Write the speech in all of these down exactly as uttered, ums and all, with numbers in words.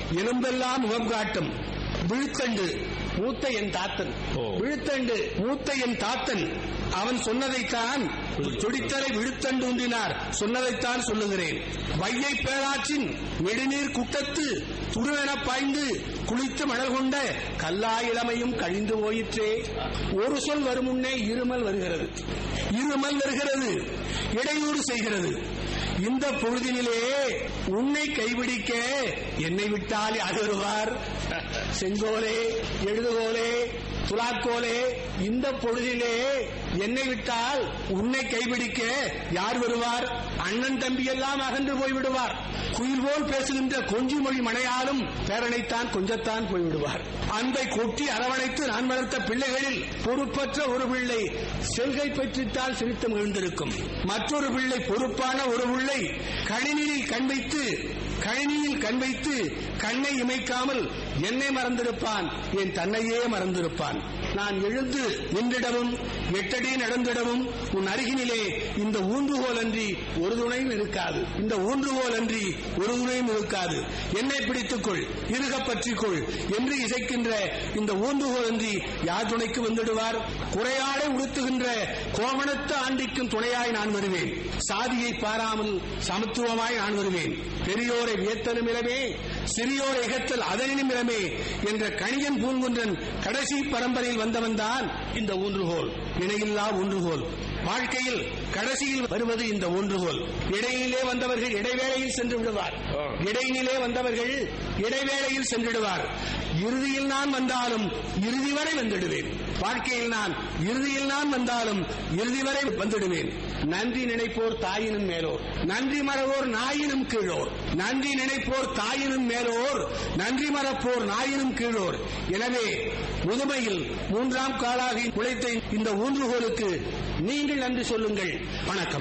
எலும்பெல்லாம் முகம் காட்டும் விழுத்தண்டு மூத்த என் தாத்தன், விழுத்தண்டு மூத்த என் தாத்தன் அவன் சொன்னதைத்தான், துடித்தலை விழுத்தண்டு ஊன்றினார் சொன்னதைத்தான் சொல்லுகிறேன். வையை பேராற்றின் நெடுநீர் குட்டத்து துருவென பாய்ந்து குளித்து மணல் கொண்ட கல்லா இளமையும் கழிந்து போயிற்றே. ஒரு சொல் வரும் முன்னே இருமல் வருகிறது, இருமல் வருகிறது, இடையூறு செய்கிறது. இந்த பொழுதினிலே உன்னை கைபிடிக்க என்னை விட்டால் யார் வருவார்? செங்கோலே, எழுதுகோலே, துலாக்கோலே, இந்த பொழுதிலே என்னை விட்டால் உன்னை கைபிடிக்க யார் வருவார்? அண்ணன் தம்பி எல்லாம் அகன்று போய்விடுவார். குயில் போல் பேசுகின்ற கொஞ்சி மொழி மனையாலும் பேரனைத்தான் கொஞ்சத்தான் போய்விடுவார். அன்பை கொட்டி அரவணைத்து நான் வளர்த்த பிள்ளைகளில் பொறுப்பற்ற ஒரு பிள்ளை செல்கை பெற்றிட்டால் சிரித்து மகிழ்ந்திருக்கும். மற்றொரு பிள்ளை பொறுப்பான ஒரு பிள்ளை கணினியில் கண் வைத்து கணினியில் கண் வைத்து கண்ணை இமைக்காமல் என்னை மறந்திருப்பான், என் தன்னையே மறந்திருப்பான். நான் எழுந்து நின்றிடவும் எட்டடி நடந்திடவும் உன் அருகினிலே இந்த ஊன்றுகோல் அன்றி ஒரு துணையும் இருக்காது, இந்த ஊன்றுகோல் அன்றி ஒரு துணையும் இருக்காது. என்னை பிடித்துக்கொள், இருக பற்றிக்கொள் என்று இசைக்கின்ற இந்த ஊன்றுகோல் அன்றி யார் துணைக்கு வந்துடுவார்? குறையாடை உடுத்துகின்ற கோமணத்து ஆண்டிக்கும் துணையாய் நான் வருவேன். சாதியை பாராமல் சமத்துவமாய் நான் வருவேன். பெரியோரை வியத்தலும் இளமே, சிறியோரை இகத்தல் அதனினும் இளமே என்ற கணியன் பூங்குன்றன் கடைசி பரம்பரையில் வந்தவன் தான் இந்த ஊன்றுகோல், இணையில்லா ஊன்றுகோல். வாழ்க்கையில் கடைசியில் வருவது இந்த ஊன்றுகோல். இடையிலே வந்தவர்கள் இடைவேளையில் சென்று விடுவார், இடையிலே வந்தவர்கள் இடைவேளையில் சென்றுடுவார். இறுதியில் நான் வந்தாலும் இறுதி வரை வந்துடுவேன். வாழ்க்கையில் நான் இறுதியில் நான் வந்தாலும் இறுதி வரை வந்துடுவேன். நன்றி நினைப்போர் தாயினும் மேலோர், நன்றி மறவோர் நாயினும் கீழோர். நன்றி நினைப்போர் தாயினும் மேலோர், நன்றி மறப்போர் நாயினும் கீழோர். எனவே முதுமையில் மூன்றாம் காலாகி உழைத்த இந்த ஊன்றுகோலுக்கு நீங்கள் நன்றி சொல்லுங்கள். வணக்கம்.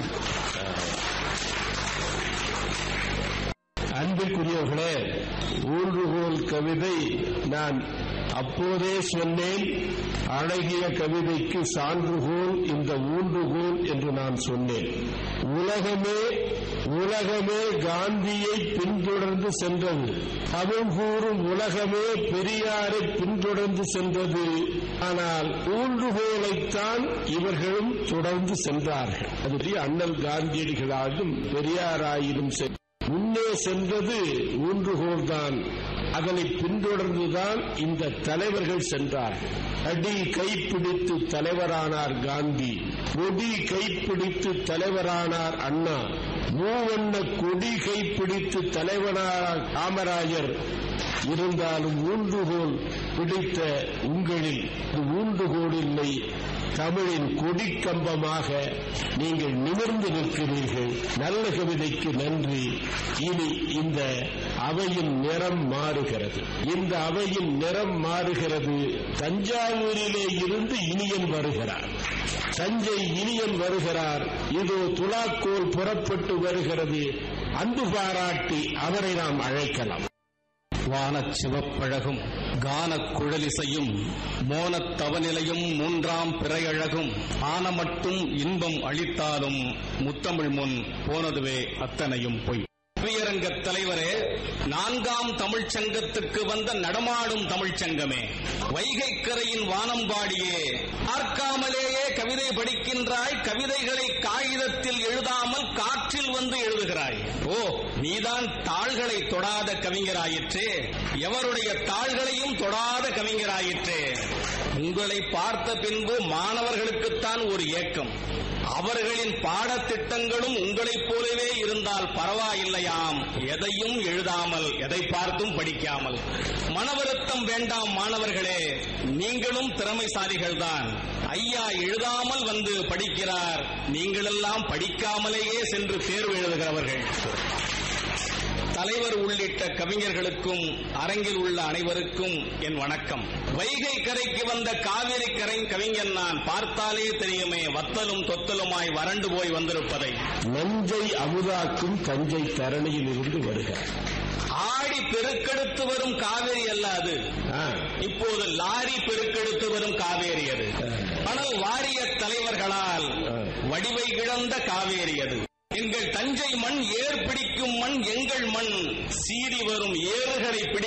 அன்பிற்குரியவர்களே, ஊன்றுகோல் கவிதை நான் அப்போதே சொன்னேன். அழகிய கவிதைக்கு சான்றுகோல் இந்த ஊன்றுகோல் என்று நான் சொன்னேன். உலகமே உலகமே காந்தியை பின்தொடர்ந்து சென்றது, தமிழ் கூறும் உலகமே பெரியாரை பின்தொடர்ந்து சென்றது. ஆனால் ஊன்றுகோலைத்தான் இவர்களும் தொடர்ந்து சென்றார்கள். அது அண்ணல் காந்தியடிகளாலும் பெரியாராயினும் முன்னே சென்றது ஊன்றுகோல்தான். அதனை பின்தொடர்ந்துதான் இந்த தலைவர்கள் சென்றார்கள். அடி கைப்பிடித்து தலைவரானார் காந்தி, கொடி கைப்பிடித்து தலைவரானார் அண்ணா, மூவண்ண கொடி கைப்பிடித்து தலைவரானார் காமராஜர். இருந்தாலும் ஊன்றுகோல் பிடித்த உங்களில் ஊன்றுகோல் இல்லை, தமிழின் கொடிக்கம்பமாக நீங்கள் நிமிர்ந்து நிற்கிறீர்கள். நல்ல கவிதைக்கு நன்றி. இனி இந்த அவையின் நிறம் மாறுகிறது, இந்த அவையின் நிறம் மாறுகிறது. தஞ்சாவூரிலே இருந்து இனியன் வருகிறார், தஞ்சை இனியன் வருகிறார். இதோ துலாக்கோல் புறப்பட்டு வருகிறது. அன்பு பாராட்டி அவரை நாம் அழைக்கலாம். வானச் சிவப்பழகும் கானக் குழலிசையும் மோனத் தவநிலையும் மூன்றாம் பிறையழகும் ஆன மட்டும் இன்பம் அளித்தாலும் முத்தமிழ் முன் போனதுவே அத்தனையும் பொய். கவியரங்க தலைவரே, நான்காம் தமிழ்ச் சங்கத்துக்கு வந்த நடமாடும் தமிழ்ச் சங்கமே, வைகை கரையின் வானம்பாடியே, பார்க்காமலேயே கவிதை படிக்கின்றாய், கவிதைகளை காகிதத்தில் எழுதாமல் காற்றில் வந்து எழுதுகிறாய். ஓ, நீதான் தாள்களை தொடாத கவிஞராயிற்றே, எவருடைய தாள்களையும் தொடாத கவிஞராயிற்றே. உங்களை பார்த்த பின்பு மாணவர்களுக்குத்தான் ஒரு ஏக்கம். அவர்களின் பாடத்திட்டங்களும் உங்களைப் போலவே இருந்தால் பரவாயில்லையாம், எதையும் எழுதாமல் எதை பார்த்தும் படிக்காமல். மனவருத்தம் வேண்டாம் மாணவர்களே, நீங்களும் திறமைசாலிகள்தான். ஐயா எழுதாமல் வந்து படிக்கிறார், நீங்களெல்லாம் படிக்காமலேயே சென்று தேர்வு எழுதுகிறவர்கள். தலைவர் உள்ளிட்ட கவிஞர்களுக்கும் அரங்கில் உள்ள அனைவருக்கும் என் வணக்கம். வைகை கரைக்கு வந்த காவிரி கரை கவிஞன் நான், பார்த்தாலே தெரியுமே வத்தலும் தொத்தலுமாய் வறண்டு போய் வந்திருப்பதை. நஞ்சை அமுதாக்கும் தஞ்சை தரணியில் இருந்து வருகிறார். ஆடி பெருக்கெடுத்து வரும் காவேரி அல்ல அது, இப்போது லாரி பெருக்கெடுத்து வரும் காவேரி அது. மணல் வாரிய தலைவர்களால் வடிவை இழந்த காவேரி அது. எங்கள் தஞ்சை மண் ஏர் பிடிக்கும் மண், எங்கள் மண் சீறி வரும் ஏறுகளை பிடி